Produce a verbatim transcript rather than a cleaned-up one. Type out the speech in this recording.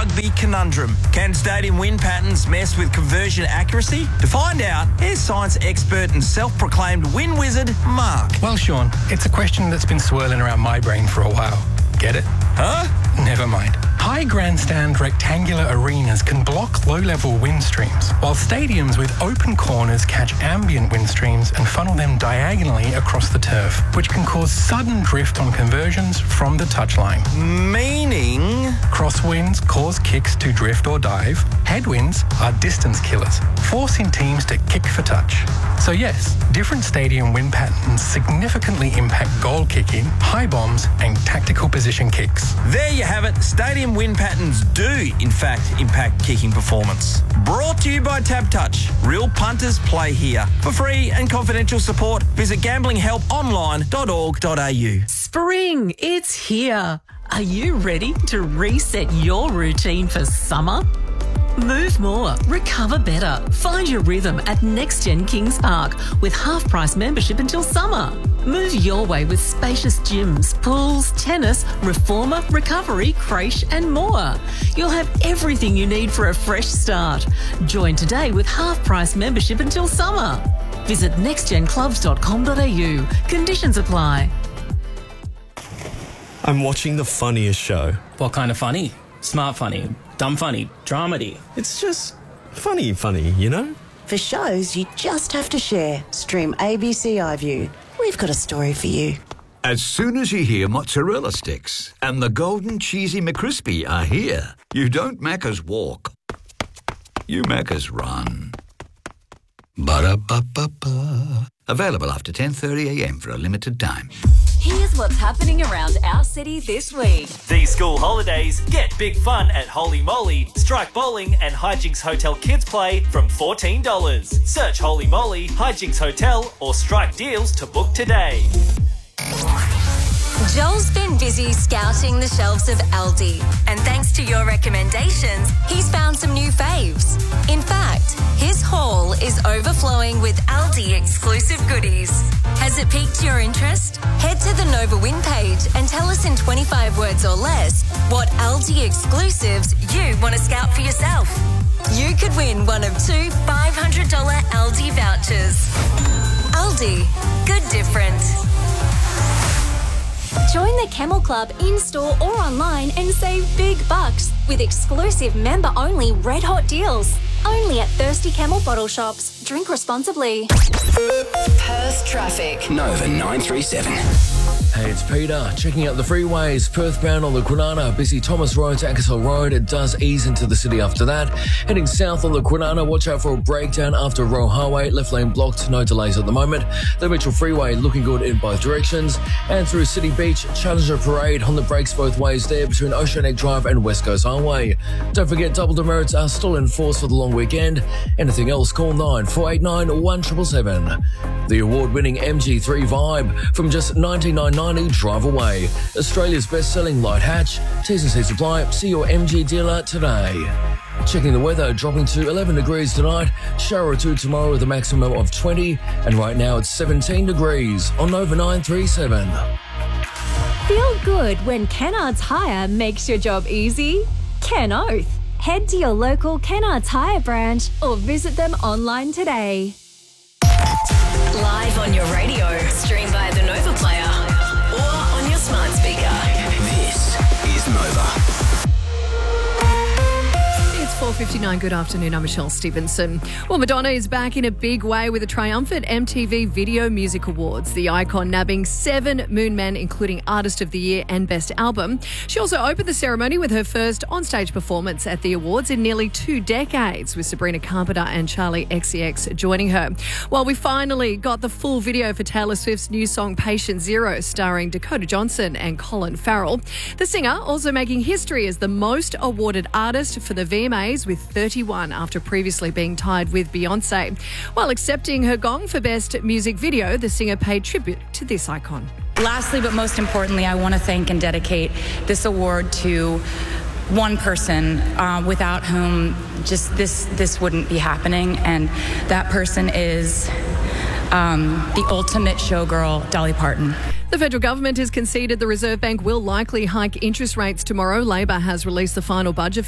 rugby conundrum. Can stadium wind patterns mess with conversion accuracy? To find out, here's science expert and self-proclaimed wind wizard, Mark. Well, Sean, it's a question that's been swirling around my brain for a while. Get it? Huh? Never mind. High grandstand rectangular arenas can block low-level wind streams, while stadiums with open corners catch ambient wind streams and funnel them diagonally across the turf, which can cause sudden drift on conversions from the touchline. Meaning? Crosswinds cause kicks to drift or dive. Headwinds are distance killers, forcing teams to kick for touch. So yes, different stadium wind patterns significantly impact goal kicking, high bombs and tactical position kicks. There you have it. Stadium wind patterns do, in fact, impact kicking performance. Brought to you by TabTouch. Real punters play here. For free and confidential support, visit gambling help online dot org dot a u. Spring, it's here. Are you ready to reset your routine for summer? Move more, recover better. Find your rhythm at NextGen Kings Park with half-price membership until summer. Move your way with spacious gyms, pools, tennis, reformer, recovery, creche and more. You'll have everything you need for a fresh start. Join today with half-price membership until summer. Visit next gen clubs dot com dot a u. Conditions apply. I'm watching the funniest show. What kind of funny? Smart funny, dumb funny, dramedy. It's just funny, funny, you know? For shows you just have to share, stream A B C iView. We've got a story for you. As soon as you hear mozzarella sticks and the golden cheesy McCrispy are here, you don't Macca's walk. You Macca's run. Ba-da-ba-ba-ba. Available after ten thirty a m for a limited time. Here's what's happening around our city this week. These school holidays, get big fun at Holy Moly, Strike Bowling and Hijinks Hotel Kids Play from fourteen dollars. Search Holy Moly, Hijinks Hotel or Strike Deals to book today. Joel's been busy scouting the shelves of Aldi, and thanks to your recommendations, he's found some new faves. In fact, his haul is overflowing with Aldi exclusive goodies. Has it piqued your interest? Head to the Nova Win page and tell us in twenty-five words or less what Aldi exclusives you want to scout for yourself. You could win one of two five hundred dollars Aldi vouchers. Aldi, good different. Join the Camel Club in-store or online and save big bucks with exclusive member-only red-hot deals. Only at Thirsty Camel bottle shops. Drink responsibly. Perth traffic. Nova nine three seven. Hey, it's Peter. Checking out the freeways. Perth bound on the Kwinana, busy Thomas Road to Ankesville Road. It does ease into the city after that. Heading south on the Kwinana, watch out for a breakdown after Roe Highway. Left lane blocked, no delays at the moment. The Mitchell Freeway looking good in both directions. And through City Beach, Challenger Parade on the brakes both ways there between Oceanic Drive and West Coast Highway. Don't forget double demerits are still in force for the long weekend. Anything else, call nine four eight nine one seven seven seven. The award-winning M G three Vibe from just ninety-nine ninety drive away. Australia's best-selling light hatch. T's and C's apply. See your M G dealer today. Checking the weather, dropping to eleven degrees tonight. Shower or two tomorrow with a maximum of twenty. And right now it's seventeen degrees on Nova nine three seven. Feel good when Kennards Hire makes your job easy. Ken Oath. Head to your local Kennards Hire branch or visit them online today. Live on your radio, stream via the Nova Player or on your smart speaker. This is Nova. four fifty-nine, good afternoon, I'm Michelle Stevenson. Well, Madonna is back in a big way with a triumphant M T V Video Music Awards. The icon nabbing seven Moon Men, including Artist of the Year and Best Album. She also opened the ceremony with her first onstage performance at the awards in nearly two decades, with Sabrina Carpenter and Charlie X C X joining her. Well, we finally got the full video for Taylor Swift's new song Patient Zero, starring Dakota Johnson and Colin Farrell. The singer also making history as the most awarded artist for the V M As with thirty-one, after previously being tied with Beyonce. While accepting her gong for Best Music Video, the singer paid tribute to this icon. Lastly, but most importantly, I want to thank and dedicate this award to one person uh, without whom just this this wouldn't be happening, and that person is um, the ultimate showgirl, Dolly Parton. The federal government has conceded the Reserve Bank will likely hike interest rates tomorrow. Labor has released the final budget